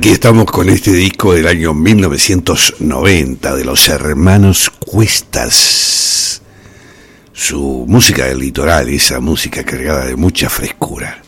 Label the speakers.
Speaker 1: Aquí estamos con este disco del año 1990 de los hermanos Cuestas. Su música del litoral, esa música cargada de mucha frescura.